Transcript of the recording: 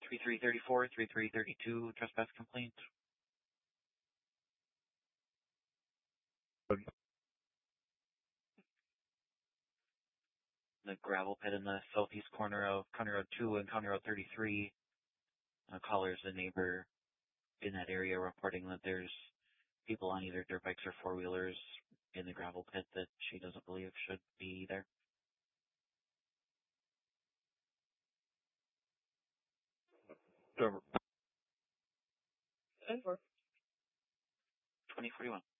3334, 3332, trespass complaint. The gravel pit in the southeast corner of County Road 2 and County Road 33. Caller's a neighbor in that area reporting that there's people on either dirt bikes or four-wheelers in the gravel pit that she doesn't believe should be there. Over. 2041.